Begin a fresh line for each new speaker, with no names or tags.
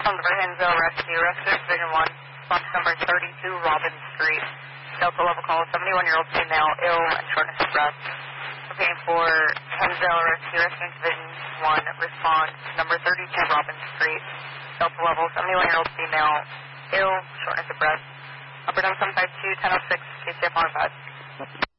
From the Hinsdale Rescue Division 1, response number 32, Robin Street. Delta level call, 71-year-old female, ill and shortness of breath. Looking for Hinsdale Rescue Division 1, response number 32, Robin Street. Delta level, 71-year-old female, ill, shortness of breath. Upper down 752, 1006, KCF on 5.